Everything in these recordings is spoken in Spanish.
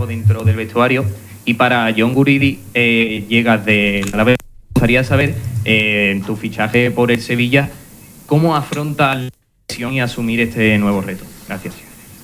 dentro del vestuario. Y para John Guridi, llegas de la vez. Me gustaría saber, en tu fichaje por el Sevilla, ¿cómo afrontas la presión y asumir este nuevo reto? Gracias.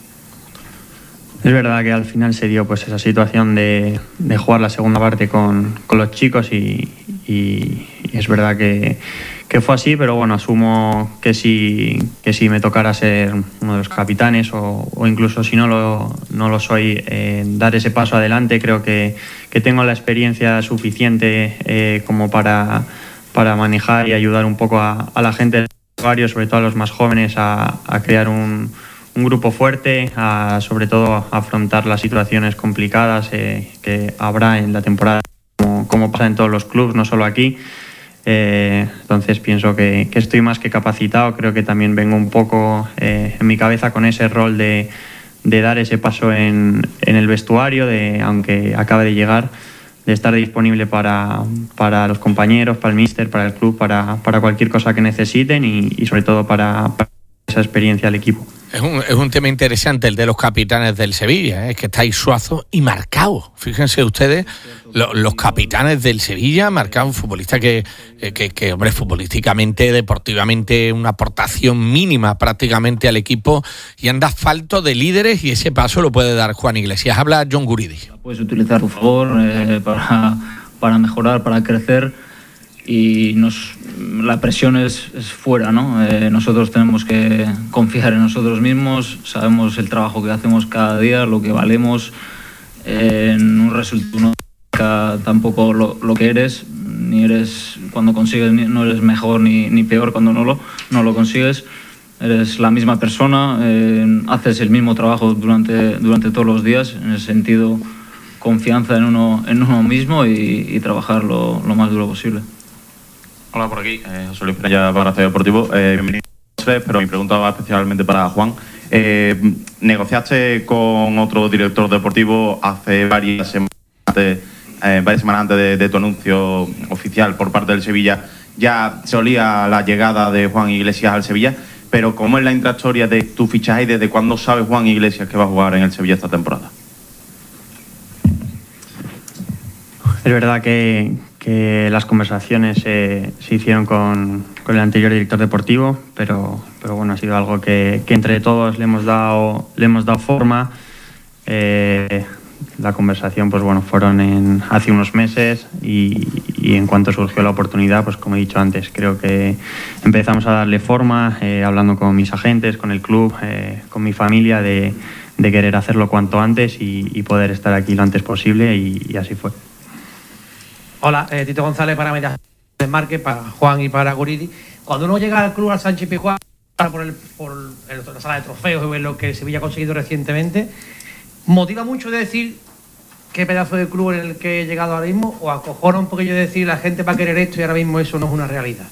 Es verdad que al final se dio pues esa situación de jugar la segunda parte con los chicos y es verdad que fue así, pero bueno, asumo que si me tocara ser uno de los capitanes o incluso si no lo soy, dar ese paso adelante. Creo que tengo la experiencia suficiente como para manejar y ayudar un poco a la gente del vestuario, sobre todo a los más jóvenes, a crear un grupo fuerte, sobre todo a afrontar las situaciones complicadas que habrá en la temporada, como pasa en todos los clubes, no solo aquí. Entonces pienso que estoy más que capacitado. Creo que también vengo un poco en mi cabeza con ese rol de dar ese paso en el vestuario, aunque acabe de llegar, de estar disponible para los compañeros, para el míster, para el club, para cualquier cosa que necesiten y sobre todo para esa experiencia al equipo. Es un tema interesante el de los capitanes del Sevilla, es que estáis Suazo y Marcao. Fíjense ustedes, los capitanes del Sevilla, Marcao, un futbolista que hombre, futbolísticamente, deportivamente, una aportación mínima prácticamente al equipo, y anda falto de líderes, y ese paso lo puede dar Juan Iglesias. Habla John Guridi. Puedes utilizar a tu favor para mejorar, para crecer, y la presión es fuera, ¿no? Nosotros tenemos que confiar en nosotros mismos, sabemos el trabajo que hacemos cada día, lo que valemos, en un resultado tampoco lo que eres, ni eres cuando consigues, no eres mejor ni peor cuando no lo consigues. Eres la misma persona, haces el mismo trabajo durante todos los días, en ese sentido, confianza en uno mismo y trabajar lo más duro posible. Hola, por aquí, José Luis Peña para Radio Deportivo. Bienvenido, pero mi pregunta va especialmente para Juan. Negociaste con otro director deportivo hace varias semanas antes de tu anuncio oficial por parte del Sevilla. Ya se olía la llegada de Juan Iglesias al Sevilla, pero ¿cómo es la intrahistoria de tu fichaje y desde cuándo sabe Juan Iglesias que va a jugar en el Sevilla esta temporada? Es verdad que las conversaciones se hicieron con el anterior director deportivo, pero bueno, ha sido algo que entre todos le hemos dado forma. La conversación, pues bueno, fueron hace unos meses y en cuanto surgió la oportunidad, pues como he dicho antes, creo que empezamos a darle forma, hablando con mis agentes, con el club, con mi familia, de querer hacerlo cuanto antes y poder estar aquí lo antes posible, y así fue. Hola, Tito González para Medias Marque, para Juan y para Guridi. Cuando uno llega al club, al Sánchez Pizjuán, por la sala de trofeos y ver lo que Sevilla ha conseguido recientemente, ¿motiva mucho de decir qué pedazo de club en el que he llegado ahora mismo, o acojona un poquillo de decir la gente va a querer esto y ahora mismo eso no es una realidad?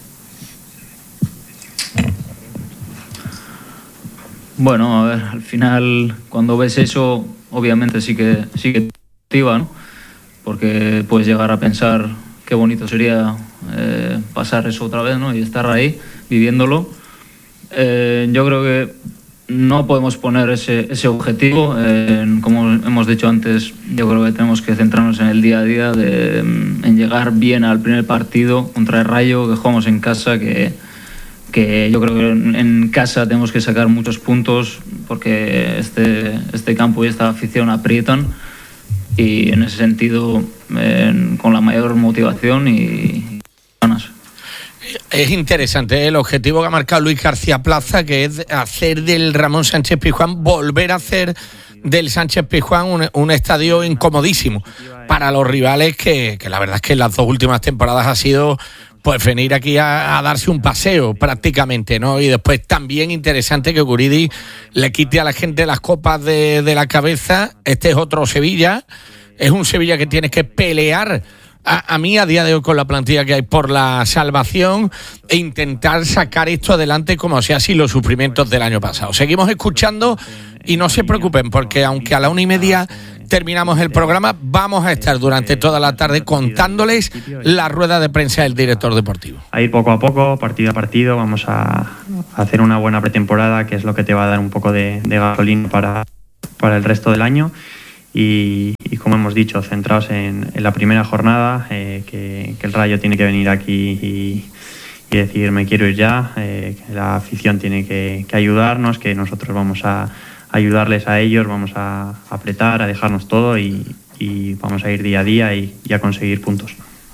Bueno, a ver, al final cuando ves eso, obviamente sí que motiva, ¿no? Porque puedes llegar a pensar qué bonito sería pasar eso otra vez, ¿no? Y estar ahí, viviéndolo. Yo creo que no podemos poner ese objetivo. Como hemos dicho antes, yo creo que tenemos que centrarnos en el día a día, en llegar bien al primer partido contra el Rayo, que jugamos en casa, que yo creo que en casa tenemos que sacar muchos puntos, porque este campo y esta afición aprietan. Y en ese sentido, con la mayor motivación y ganas. Es interesante el objetivo que ha marcado Luis García Plaza, que es hacer del Ramón Sánchez Pizjuán, volver a hacer del Sánchez Pizjuán un estadio incomodísimo para los rivales, que la verdad es que en las dos últimas temporadas ha sido pues venir aquí a darse un paseo prácticamente, ¿no? Y después también interesante que Guridi le quite a la gente las copas de la cabeza. Este es otro Sevilla, es un Sevilla que tiene que pelear a mí a día de hoy con la plantilla que hay por la salvación e intentar sacar esto adelante como sea sin los sufrimientos del año pasado. Seguimos escuchando y no se preocupen, porque aunque a la 1:30 terminamos el programa, vamos a estar durante toda la tarde contándoles la rueda de prensa del director deportivo. A ir poco a poco, partido a partido, vamos a hacer una buena pretemporada, que es lo que te va a dar un poco de gasolina para el resto del año. Y como hemos dicho, centrados en la primera jornada, que el Rayo tiene que venir aquí y decir me quiero ir ya, que la afición tiene que ayudarnos, que nosotros vamos a ayudarles a ellos, vamos a apretar, a dejarnos todo y vamos a ir día a día y a conseguir puntos.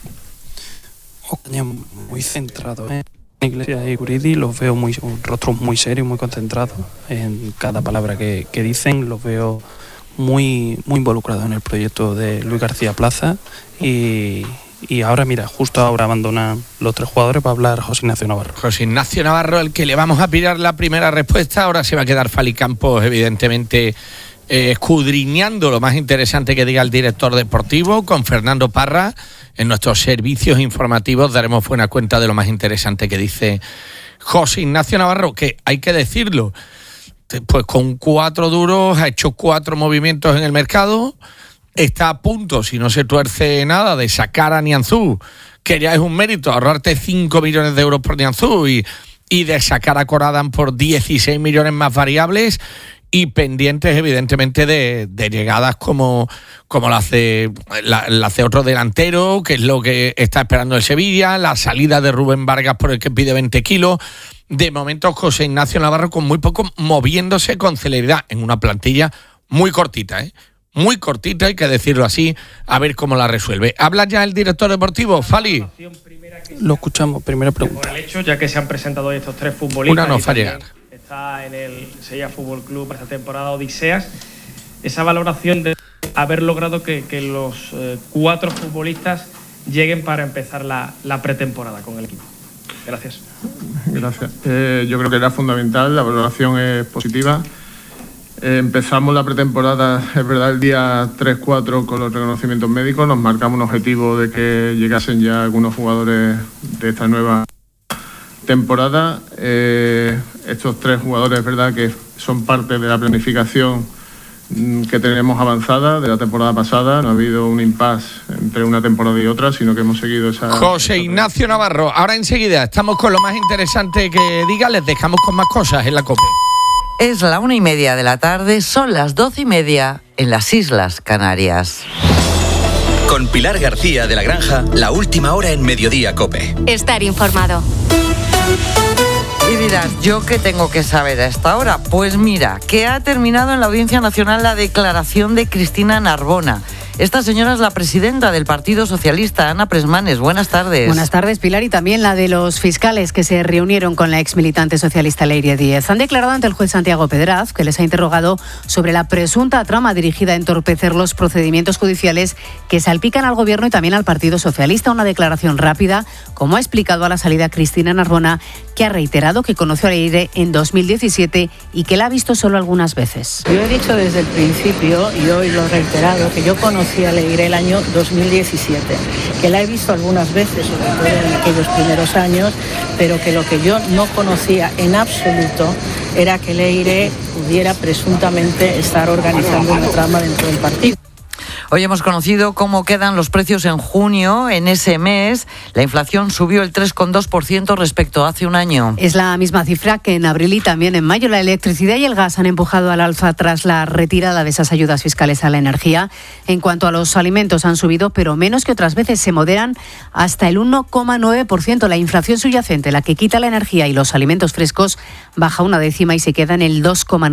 Muy centrado en Iglesias y Guridi, los veo rostros muy serios, muy concentrados en cada palabra que dicen, los veo muy involucrados en el proyecto de Luis García Plaza y ahora, mira, justo ahora abandonan los 3 jugadores para hablar José Ignacio Navarro. José Ignacio Navarro, el que le vamos a pillar la primera respuesta. Ahora se va a quedar Fali Campos, evidentemente, escudriñando lo más interesante que diga el director deportivo. Con Fernando Parra, en nuestros servicios informativos, daremos buena cuenta de lo más interesante que dice José Ignacio Navarro, que hay que decirlo, pues con 4 duros ha hecho 4 movimientos en el mercado. Está a punto, si no se tuerce nada, de sacar a Nianzú, que ya es un mérito, ahorrarte 5 millones de euros por Nianzú y de sacar a Corada por 16 millones más variables y pendientes, evidentemente, de llegadas como la hace otro delantero, que es lo que está esperando el Sevilla, la salida de Rubén Vargas por el que pide 20 kilos. De momento, José Ignacio Navarro con muy poco, moviéndose con celeridad en una plantilla muy cortita, muy cortita, hay que decirlo así, a ver cómo la resuelve. ¿Habla ya el director deportivo, Fali? Lo escuchamos, primera pregunta. Por el hecho, ya que se han presentado hoy estos 3 futbolistas. Una no falla. Está en el Sevilla Fútbol Club para esta temporada Odiseas. Esa valoración de haber logrado que los 4 futbolistas lleguen para empezar la pretemporada con el equipo. Gracias. Gracias. Yo creo que era fundamental, la valoración es positiva. Empezamos la pretemporada, es verdad, el día 3-4 con los reconocimientos médicos. Nos marcamos un objetivo de que llegasen ya algunos jugadores de esta nueva temporada. Estos 3 jugadores, es verdad, que son parte de la planificación que tenemos avanzada de la temporada pasada. No ha habido un impasse entre una temporada y otra, sino que hemos seguido esa... José Ignacio Navarro, ahora enseguida estamos con lo más interesante que diga, les dejamos con más cosas en la COPE. Es la 1:30 de la tarde, son las 12:30 en las Islas Canarias. Con Pilar García de la Granja, la última hora en Mediodía COPE. Estar informado. Y dirás, ¿yo qué tengo que saber a esta hora? Pues mira, que ha terminado en la Audiencia Nacional la declaración de Cristina Narbona. Esta señora es la presidenta del Partido Socialista, Ana Presmanes. Buenas tardes. Buenas tardes, Pilar, y también la de los fiscales que se reunieron con la exmilitante socialista Leiria Díez. Han declarado ante el juez Santiago Pedraz, que les ha interrogado sobre la presunta trama dirigida a entorpecer los procedimientos judiciales que salpican al Gobierno y también al Partido Socialista. Una declaración rápida, como ha explicado a la salida Cristina Narbona, que ha reiterado que conoció a Leire en 2017 y que la ha visto solo algunas veces. Yo he dicho desde el principio, y hoy lo he reiterado, que yo conocí a Leire el año 2017, que la he visto algunas veces, sobre todo en aquellos primeros años, pero que lo que yo no conocía en absoluto era que Leire pudiera presuntamente estar organizando una trama dentro del partido. Hoy hemos conocido cómo quedan los precios en junio. En ese mes, la inflación subió el 3,2% respecto a hace un año. Es la misma cifra que en abril y también en mayo. La electricidad y el gas han empujado al alza tras la retirada de esas ayudas fiscales a la energía. En cuanto a los alimentos, han subido, pero menos que otras veces. Se moderan hasta el 1,9%. La inflación subyacente, la que quita la energía y los alimentos frescos, baja 1/10 y se queda en el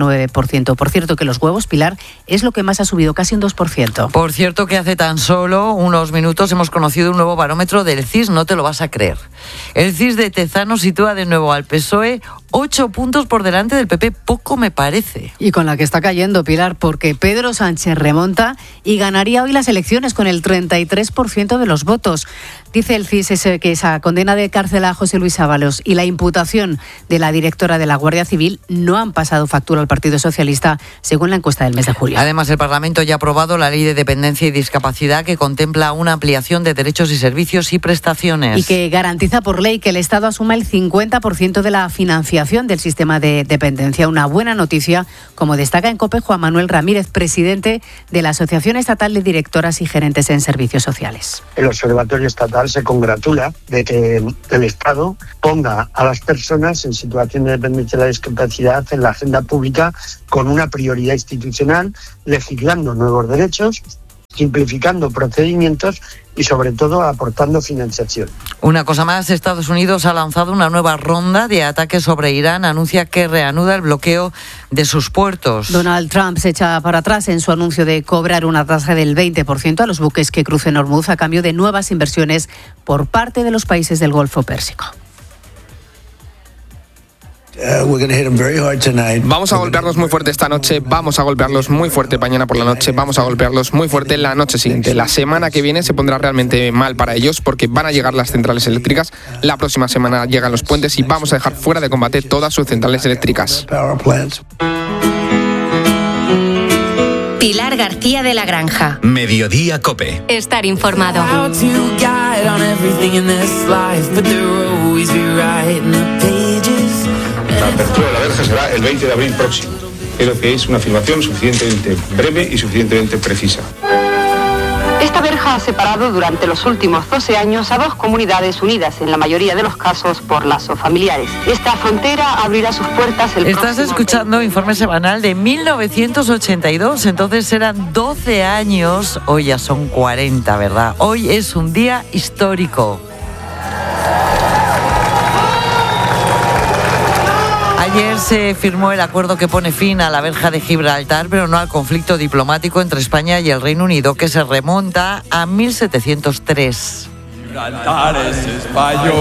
2,9%. Por cierto, que los huevos, Pilar, es lo que más ha subido, casi un 2%. Por cierto, que hace tan solo unos minutos hemos conocido un nuevo barómetro del CIS, no te lo vas a creer. El CIS de Tezano sitúa de nuevo al PSOE 8 puntos por delante del PP, poco me parece. Y con la que está cayendo, Pilar, porque Pedro Sánchez remonta y ganaría hoy las elecciones con el 33% de los votos. Dice el CIS que esa condena de cárcel a José Luis Ábalos y la imputación de la directora de la Guardia Civil no han pasado factura al Partido Socialista, según la encuesta del mes de julio. Además, el Parlamento ya ha aprobado la Ley de Dependencia y Discapacidad, que contempla una ampliación de derechos y servicios y prestaciones. Y que garantiza por ley que el Estado asuma el 50% de la financiación del sistema de dependencia. Una buena noticia, como destaca en COPE Juan Manuel Ramírez, presidente de la Asociación Estatal de Directoras y Gerentes en Servicios Sociales. El Observatorio Estatal se congratula de que el Estado ponga a las personas en situación de dependencia de la discapacidad en la agenda pública con una prioridad institucional, legislando nuevos derechos simplificando procedimientos y sobre todo aportando financiación. Una cosa más, Estados Unidos ha lanzado una nueva ronda de ataques sobre Irán, anuncia que reanuda el bloqueo de sus puertos. Donald Trump se echa para atrás en su anuncio de cobrar una tasa del 20% a los buques que crucen Hormuz a cambio de nuevas inversiones por parte de los países del Golfo Pérsico. Vamos a golpearlos muy fuerte esta noche, vamos a golpearlos muy fuerte mañana por la noche, vamos a golpearlos muy fuerte la noche siguiente. La semana que viene se pondrá realmente mal para ellos porque van a llegar las centrales eléctricas, la próxima semana llegan los puentes y vamos a dejar fuera de combate todas sus centrales eléctricas. Pilar García de la Granja. Mediodía COPE. Estar informado. La apertura de la verja será el 20 de abril próximo. Creo que es una afirmación suficientemente breve y suficientemente precisa. Esta verja ha separado durante los últimos 12 años a dos comunidades unidas, en la mayoría de los casos por lazos familiares. Esta frontera abrirá sus puertas el Estás escuchando Informe Semanal de 1982, entonces eran 12 años, hoy ya son 40, ¿verdad? Hoy es un día histórico. Ayer se firmó el acuerdo que pone fin a la verja de Gibraltar, pero no al conflicto diplomático entre España y el Reino Unido, que se remonta a 1703. Gibraltar es español.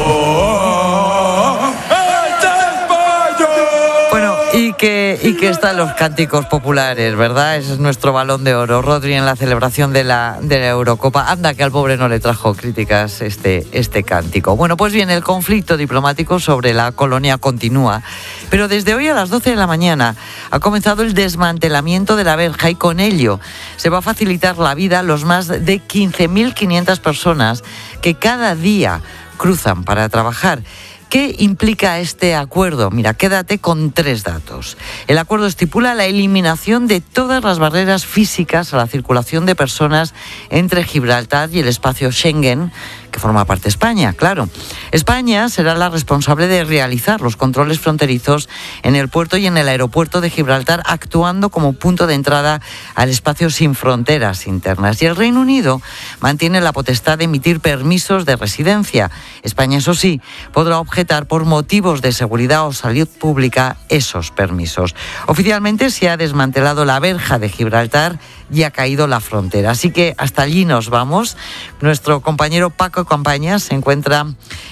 Bueno, y que están los cánticos populares, ¿verdad? Ese es nuestro Balón de Oro. Rodri en la celebración de la Eurocopa. Anda, que al pobre no le trajo críticas este cántico. Bueno, pues bien, el conflicto diplomático sobre la colonia continúa. Pero desde hoy a las 12 de la mañana ha comenzado el desmantelamiento de la verja y con ello se va a facilitar la vida a los más de 15.500 personas que cada día cruzan para trabajar. ¿Qué implica este acuerdo? Mira, quédate con 3 datos. El acuerdo estipula la eliminación de todas las barreras físicas a la circulación de personas entre Gibraltar y el espacio Schengen, que forma parte de España, claro. España será la responsable de realizar los controles fronterizos en el puerto y en el aeropuerto de Gibraltar, actuando como punto de entrada al espacio sin fronteras internas. Y el Reino Unido mantiene la potestad de emitir permisos de residencia. España, eso sí, podrá objetar por motivos de seguridad o salud pública esos permisos. Oficialmente se ha desmantelado la verja de Gibraltar y ha caído la frontera. Así que hasta allí nos vamos. Nuestro compañero Paco Campañas se encuentra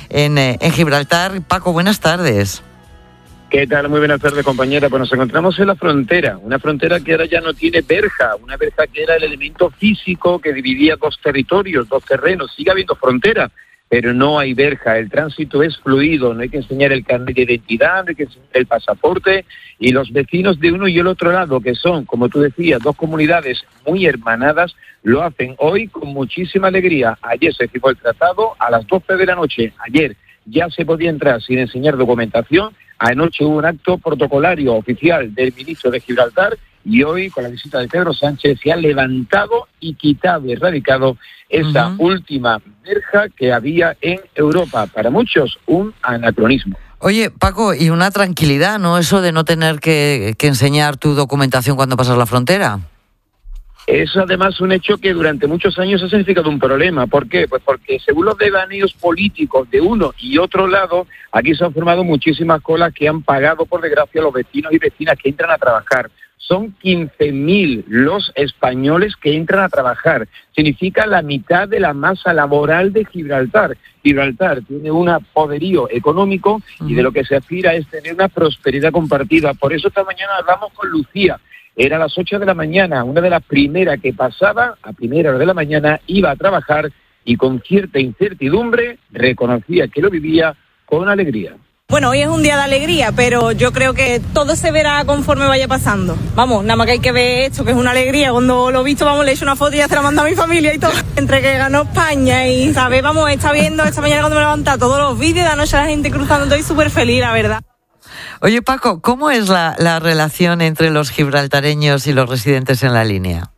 en Gibraltar. Paco, buenas tardes. ¿Qué tal? Muy buenas tardes, compañera. Pues nos encontramos en la frontera, una frontera que ahora ya no tiene verja, una verja que era el elemento físico que dividía 2 territorios, 2 terrenos. Sigue habiendo frontera, pero no hay verja, el tránsito es fluido, no hay que enseñar el carnet de identidad, no hay que enseñar el pasaporte, y los vecinos de uno y el otro lado, que son, como tú decías, 2 comunidades muy hermanadas, lo hacen hoy con muchísima alegría. Ayer se firmó el tratado a las 12 de la noche, ayer ya se podía entrar sin enseñar documentación, anoche hubo un acto protocolario oficial del ministro de Gibraltar, y hoy, con la visita de Pedro Sánchez, se ha levantado y quitado, erradicado esa última verja que había en Europa. Para muchos, un anacronismo. Oye, Paco, y una tranquilidad, ¿no? Eso de no tener que enseñar tu documentación cuando pasas la frontera. Es además un hecho que durante muchos años ha significado un problema. ¿Por qué? Pues porque según los devaneos políticos de uno y otro lado, aquí se han formado muchísimas colas que han pagado, por desgracia, los vecinos y vecinas que entran a trabajar. Son 15.000 los españoles que entran a trabajar. Significa la mitad de la masa laboral de Gibraltar. Gibraltar tiene un poderío económico y de lo que se aspira es tener una prosperidad compartida. Por eso esta mañana hablamos con Lucía. Era a las 8 de la mañana, una de las primeras que pasaba, a primera hora de la mañana, iba a trabajar y con cierta incertidumbre reconocía que lo vivía con alegría. Bueno, hoy es un día de alegría, pero yo creo que todo se verá conforme vaya pasando. Vamos, nada más que hay que ver esto, que es una alegría. Cuando lo he visto, vamos, le he hecho una foto y ya se la mando a mi familia y todo. Entre que ganó España y, ¿sabes? Vamos, está viendo esta mañana cuando me levanta todos los vídeos de anoche la gente cruzando, estoy súper feliz, la verdad. Oye, Paco, ¿cómo es la relación entre los gibraltareños y los residentes en la línea?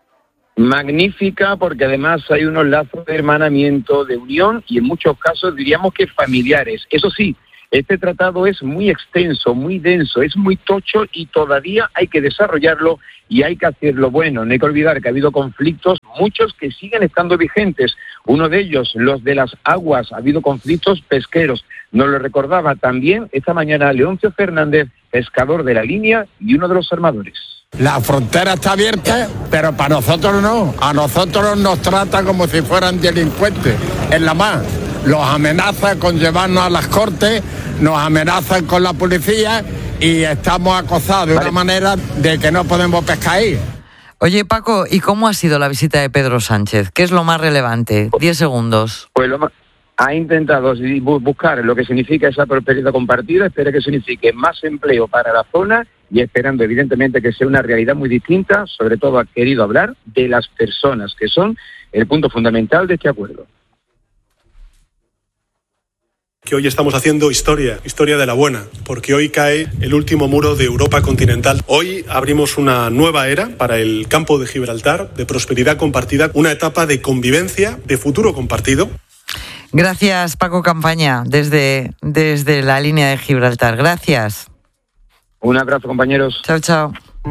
Magnífica, porque además hay unos lazos de hermanamiento, de unión y en muchos casos diríamos que familiares. Eso sí, Este tratado es muy extenso, muy denso, es muy tocho y todavía hay que desarrollarlo y hay que hacerlo bueno. No hay que olvidar que ha habido conflictos, muchos que siguen estando vigentes. Uno de ellos, los de las aguas, ha habido conflictos pesqueros. Nos lo recordaba también esta mañana Leoncio Fernández, pescador de la línea y uno de los armadores. La frontera está abierta, pero para nosotros no. A nosotros nos tratan como si fueran delincuentes. Es la más. Los amenazan con llevarnos a las cortes, nos amenazan con la policía y estamos acosados de una manera de que no podemos pescar ahí. Oye, Paco, ¿y cómo ha sido la visita de Pedro Sánchez? ¿Qué es lo más relevante? 10 segundos. Pues ha intentado buscar lo que significa esa prosperidad compartida, espera que signifique más empleo para la zona y esperando evidentemente que sea una realidad muy distinta. Sobre todo ha querido hablar de las personas, que son el punto fundamental de este acuerdo. Que hoy estamos haciendo historia de la buena, porque hoy cae el último muro de Europa continental. Hoy abrimos una nueva era para el campo de Gibraltar, de prosperidad compartida, una etapa de convivencia, de futuro compartido. Gracias, Paco Campaña, desde la línea de Gibraltar. Gracias. Un abrazo, compañeros. Chao, chao.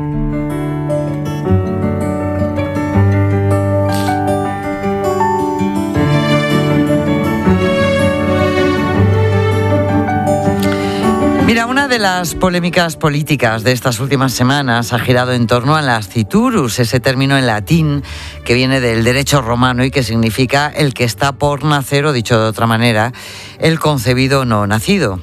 Mira, una de las polémicas políticas de estas últimas semanas ha girado en torno a nasciturus, ese término en latín que viene del derecho romano y que significa el que está por nacer, o dicho de otra manera, el concebido no nacido.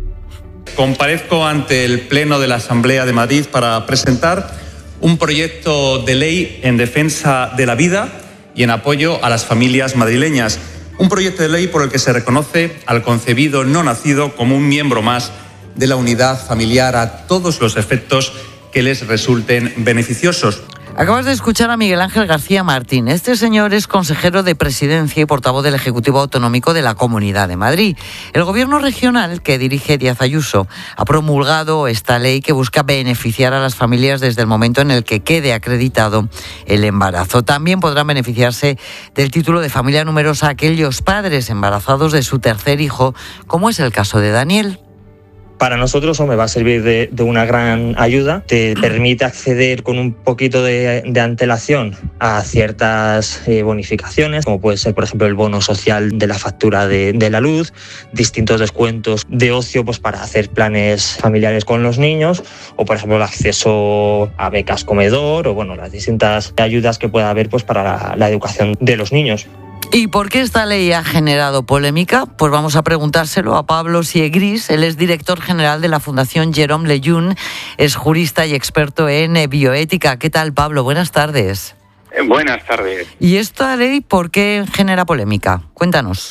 Comparezco ante el Pleno de la Asamblea de Madrid para presentar un proyecto de ley en defensa de la vida y en apoyo a las familias madrileñas. Un proyecto de ley por el que se reconoce al concebido no nacido como un miembro más de la unidad familiar a todos los efectos que les resulten beneficiosos. Acabas de escuchar a Miguel Ángel García Martín. Este señor es consejero de Presidencia y portavoz del Ejecutivo Autonómico de la Comunidad de Madrid. El gobierno regional que dirige Díaz Ayuso ha promulgado esta ley que busca beneficiar a las familias desde el momento en el que quede acreditado el embarazo. También podrán beneficiarse del título de familia numerosa aquellos padres embarazados de su tercer hijo, como es el caso de Daniel. Para nosotros me va a servir de una gran ayuda. Te permite acceder con un poquito de antelación a ciertas bonificaciones, como puede ser, por ejemplo, el bono social de la factura de la luz, distintos descuentos de ocio pues para hacer planes familiares con los niños, o, por ejemplo, el acceso a becas comedor, o bueno, las distintas ayudas que pueda haber pues para la educación de los niños. ¿Y por qué esta ley ha generado polémica? Pues vamos a preguntárselo a Pablo Siegris. Él es director general de la Fundación Jérôme Lejeune, es jurista y experto en bioética. ¿Qué tal, Pablo? Buenas tardes. Buenas tardes. ¿Y esta ley por qué genera polémica? Cuéntanos.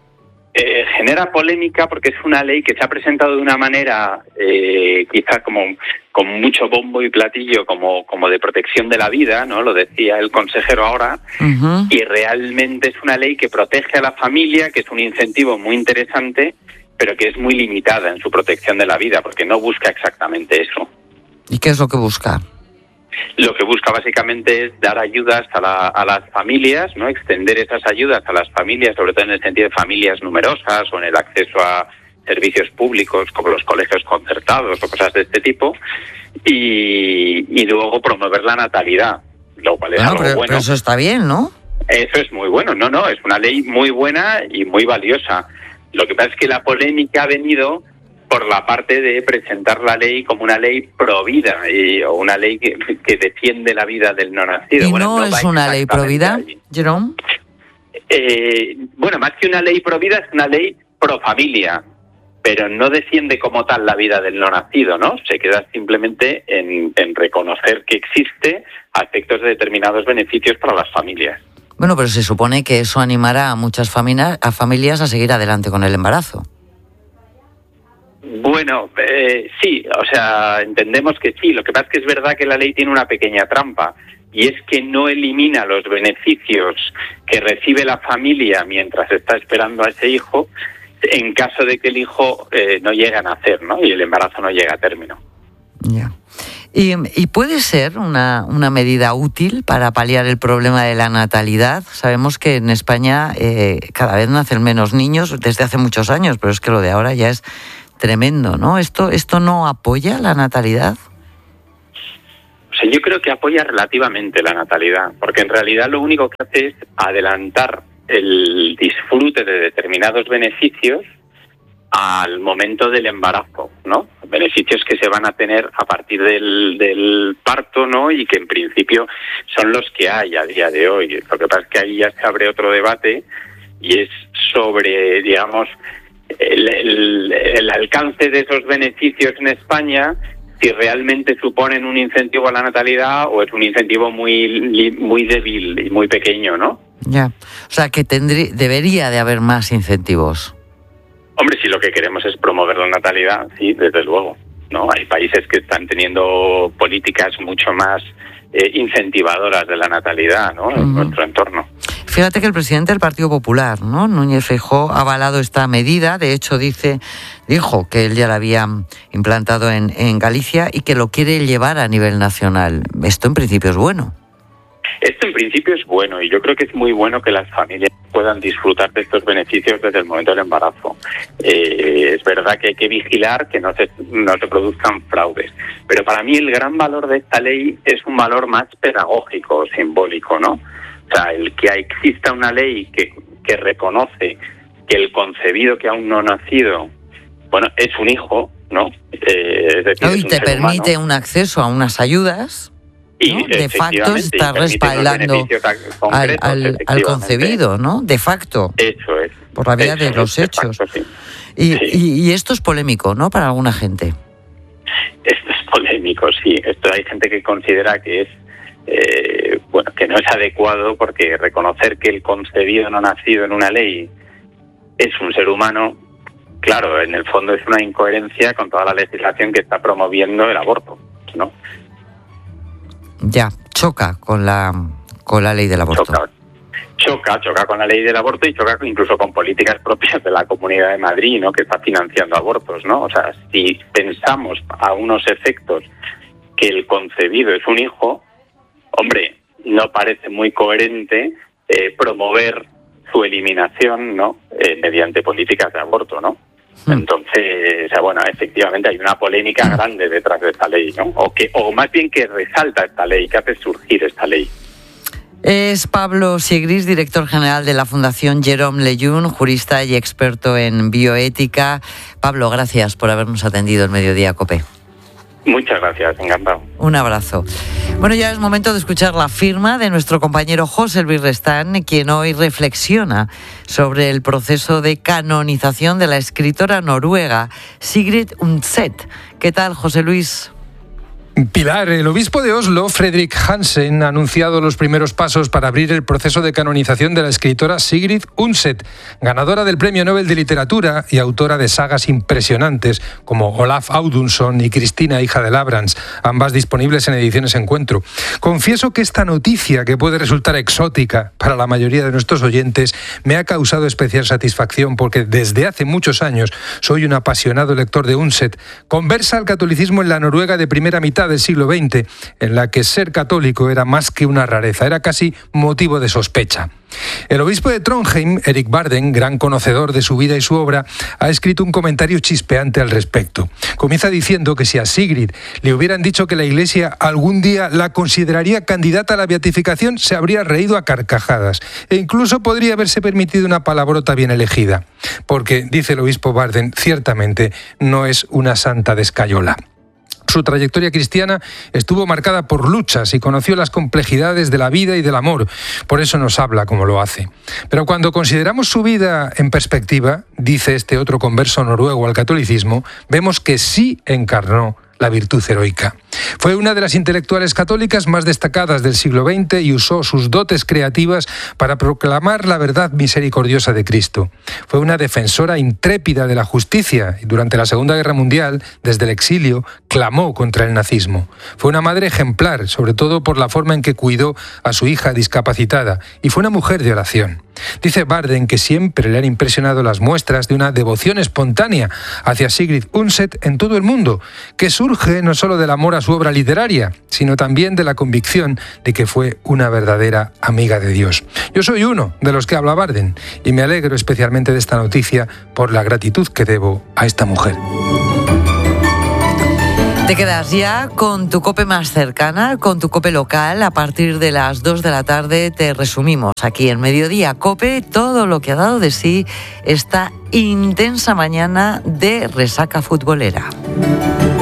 Genera polémica porque es una ley que se ha presentado de una manera quizás como con mucho bombo y platillo como de protección de la vida, ¿no? Lo decía el consejero ahora. Uh-huh. Y realmente es una ley que protege a la familia, que es un incentivo muy interesante, pero que es muy limitada en su protección de la vida, porque no busca exactamente eso. ¿Y qué es lo que busca? Lo que busca básicamente es dar ayudas a las familias, ¿no? Extender esas ayudas a las familias, sobre todo en el sentido de familias numerosas o en el acceso a servicios públicos como los colegios concertados o cosas de este tipo, y luego promover la natalidad, lo cual es algo bueno. Pero eso está bien, ¿no? Eso es muy bueno, no, es una ley muy buena y muy valiosa. Lo que pasa es que la polémica ha venido por la parte de presentar la ley como una ley pro vida o una ley que defiende la vida del no nacido. ¿Y no es una ley pro vida, Jérôme? Bueno, más que una ley pro vida, es una ley pro familia, pero no defiende como tal la vida del no nacido, ¿no? Se queda simplemente en reconocer que existe a efectos de determinados beneficios para las familias. Bueno, pero se supone que eso animará a muchas familias a seguir adelante con el embarazo. Bueno, sí, o sea, entendemos que sí. Lo que pasa es que es verdad que la ley tiene una pequeña trampa, y es que no elimina los beneficios que recibe la familia mientras está esperando a ese hijo, en caso de que el hijo no llegue a nacer, ¿no? Y el embarazo no llegue a término. Ya. ¿Y puede ser una medida útil para paliar el problema de la natalidad? Sabemos que en España cada vez nacen menos niños desde hace muchos años, pero es que lo de ahora ya es tremendo, ¿no? ¿Esto no apoya la natalidad? O sea, yo creo que apoya relativamente la natalidad, porque en realidad lo único que hace es adelantar el disfrute de determinados beneficios al momento del embarazo, ¿no? Beneficios que se van a tener a partir del parto, ¿no? Y que en principio son los que hay a día de hoy. Lo que pasa es que ahí ya se abre otro debate y es sobre, digamos, el alcance de esos beneficios en España, si realmente suponen un incentivo a la natalidad o es un incentivo muy débil y muy pequeño, ¿no? Ya, o sea que debería de haber más incentivos. Hombre, si lo que queremos es promover la natalidad, sí, desde luego, ¿no? Hay países que están teniendo políticas mucho más incentivadoras de la natalidad, ¿no? En nuestro entorno. Fíjate que el presidente del Partido Popular, ¿no?, Núñez Feijóo, ha avalado esta medida. De hecho, dijo que él ya la había implantado en Galicia y que lo quiere llevar a nivel nacional. Esto en principio es bueno. Esto en principio es bueno y yo creo que es muy bueno que las familias puedan disfrutar de estos beneficios desde el momento del embarazo. Es verdad que hay que vigilar que no se produzcan fraudes, pero para mí el gran valor de esta ley es un valor más pedagógico, simbólico, ¿no? O sea, el que exista una ley que reconoce que el concebido que aún no ha nacido, bueno, es un hijo, ¿no? Es decir, y te permite un acceso a unas ayudas. ¿No? De facto está respaldando al concebido, ¿no? De facto. Eso es. Por la vía de los hechos. Facto, sí. Y esto es polémico, ¿no?, para alguna gente. Esto es polémico, sí. Hay gente que considera que es que no es adecuado, porque reconocer que el concebido no nacido en una ley es un ser humano, claro, en el fondo es una incoherencia con toda la legislación que está promoviendo el aborto, ¿no? Ya, choca con la ley del aborto. Choca con la ley del aborto y choca incluso con políticas propias de la Comunidad de Madrid, ¿no?, que está financiando abortos, ¿no? O sea, si pensamos a unos efectos que el concebido es un hijo, hombre, no parece muy coherente promover su eliminación, ¿no?, mediante políticas de aborto, ¿no? Entonces, bueno, efectivamente hay una polémica grande detrás de esta ley, ¿no? O más bien que resalta esta ley, que hace surgir esta ley. Es Pablo Sigris, director general de la Fundación Jérôme Lejeune, jurista y experto en bioética. Pablo, gracias por habernos atendido en Mediodía COPE. Muchas gracias, encantado. Un abrazo. Bueno, ya es momento de escuchar la firma de nuestro compañero José Luis Restán, quien hoy reflexiona sobre el proceso de canonización de la escritora noruega Sigrid Undset. ¿Qué tal, José Luis? Pilar, el obispo de Oslo, Fredrik Hansen, ha anunciado los primeros pasos para abrir el proceso de canonización de la escritora Sigrid Undset, ganadora del Premio Nobel de Literatura y autora de sagas impresionantes como Olaf Audunson y Cristina, hija de Labrans, ambas disponibles en ediciones Encuentro. Confieso que esta noticia, que puede resultar exótica para la mayoría de nuestros oyentes, me ha causado especial satisfacción porque desde hace muchos años soy un apasionado lector de Undset, conversa al catolicismo en la Noruega de primera mitad del siglo XX, en la que ser católico era más que una rareza, era casi motivo de sospecha. El obispo de Trondheim, Erik Barden, gran conocedor de su vida y su obra, ha escrito un comentario chispeante al respecto. Comienza diciendo que si a Sigrid le hubieran dicho que la Iglesia algún día la consideraría candidata a la beatificación, se habría reído a carcajadas e incluso podría haberse permitido una palabrota bien elegida, porque, dice el obispo Barden, ciertamente no es una santa de escayola. Su trayectoria cristiana estuvo marcada por luchas y conoció las complejidades de la vida y del amor. Por eso nos habla como lo hace. Pero cuando consideramos su vida en perspectiva, dice este otro converso noruego al catolicismo, vemos que sí encarnó la virtud heroica. Fue una de las intelectuales católicas más destacadas del siglo XX y usó sus dotes creativas para proclamar la verdad misericordiosa de Cristo. Fue una defensora intrépida de la justicia y durante la Segunda Guerra Mundial, desde el exilio, clamó contra el nazismo. Fue una madre ejemplar, sobre todo por la forma en que cuidó a su hija discapacitada, y fue una mujer de oración. Dice Barden que siempre le han impresionado las muestras de una devoción espontánea hacia Sigrid Undset en todo el mundo, que surge no solo del amor a su obra literaria, sino también de la convicción de que fue una verdadera amiga de Dios. Yo soy uno de los que habla Barden y me alegro especialmente de esta noticia por la gratitud que debo a esta mujer. Te quedas ya con tu COPE más cercana, con tu COPE local. A partir de las 2 de la tarde te resumimos aquí en Mediodía COPE todo lo que ha dado de sí esta intensa mañana de resaca futbolera.